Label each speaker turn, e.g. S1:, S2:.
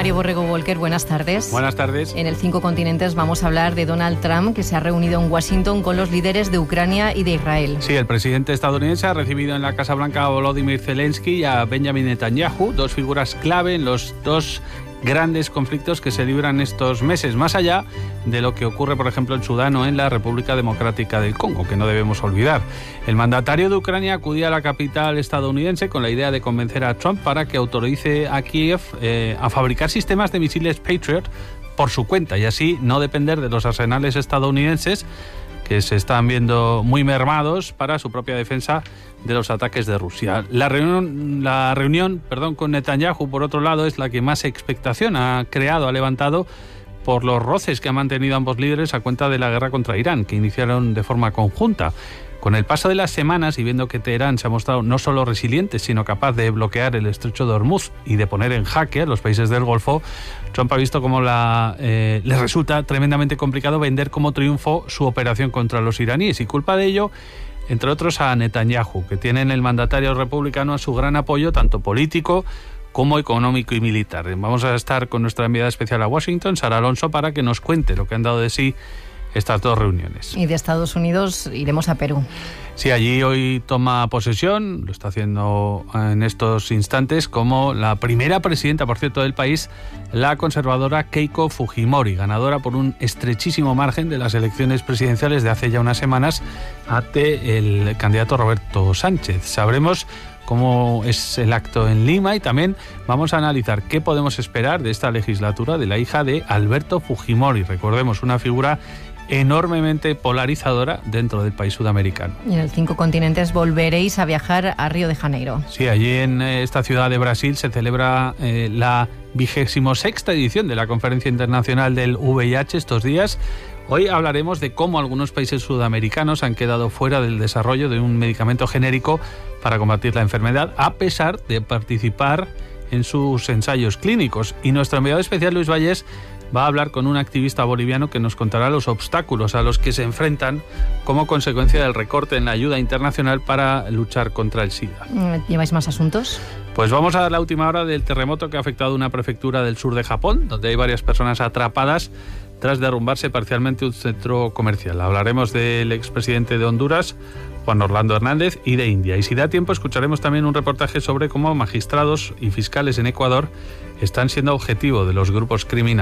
S1: Mario Borrego Volker, buenas tardes.
S2: Buenas tardes.
S1: En el 5 Continentes vamos a hablar de Donald Trump, que se ha reunido en Washington con los líderes de Ucrania y de Israel.
S2: Sí, el presidente estadounidense ha recibido en la Casa Blanca a Volodymyr Zelensky y a Benjamin Netanyahu, dos figuras clave en los dos grandes conflictos que se libran estos meses, más allá de lo que ocurre, por ejemplo, en Sudán o en la República Democrática del Congo, que no debemos olvidar. El mandatario de Ucrania acudía a la capital estadounidense con la idea de convencer a Trump para que autorice a Kiev a fabricar sistemas de misiles Patriot por su cuenta y así no depender de los arsenales estadounidenses, que se están viendo muy mermados para su propia defensa de los ataques de Rusia. La reunión con Netanyahu, por otro lado, es la que más expectación ha levantado por los roces que han mantenido ambos líderes a cuenta de la guerra contra Irán, que iniciaron de forma conjunta. Con el paso de las semanas y viendo que Teherán se ha mostrado no solo resiliente, sino capaz de bloquear el estrecho de Hormuz y de poner en jaque a los países del Golfo, Trump ha visto cómo le resulta tremendamente complicado vender como triunfo su operación contra los iraníes, y culpa de ello, entre otros, a Netanyahu, que tiene en el mandatario republicano su gran apoyo, tanto político como económico y militar. Vamos a estar con nuestra enviada especial a Washington, Sara Alonso, para que nos cuente lo que han dado de sí estas dos reuniones.
S1: Y de Estados Unidos iremos a Perú.
S2: Sí, allí hoy toma posesión, lo está haciendo en estos instantes, como la primera presidenta, por cierto, del país, la conservadora Keiko Fujimori, ganadora por un estrechísimo margen de las elecciones presidenciales de hace ya unas semanas ante el candidato Roberto Sánchez. Sabremos cómo es el acto en Lima y también vamos a analizar qué podemos esperar de esta legislatura de la hija de Alberto Fujimori. Recordemos, una figura enormemente polarizadora dentro del país sudamericano.
S1: Y en el 5 Continentes volveréis a viajar a Río de Janeiro.
S2: Sí, allí en esta ciudad de Brasil se celebra la 26ª edición de la Conferencia Internacional del VIH estos días. Hoy hablaremos de cómo algunos países sudamericanos han quedado fuera del desarrollo de un medicamento genérico para combatir la enfermedad, a pesar de participar en sus ensayos clínicos. Y nuestro enviado especial, Luis Vallés, va a hablar con un activista boliviano que nos contará los obstáculos a los que se enfrentan como consecuencia del recorte en la ayuda internacional para luchar contra el SIDA.
S1: ¿Lleváis más asuntos?
S2: Pues vamos a dar la última hora del terremoto que ha afectado una prefectura del sur de Japón, donde hay varias personas atrapadas tras derrumbarse parcialmente un centro comercial. Hablaremos del expresidente de Honduras, Juan Orlando Hernández, y de India. Y si da tiempo, escucharemos también un reportaje sobre cómo magistrados y fiscales en Ecuador están siendo objetivo de los grupos criminales.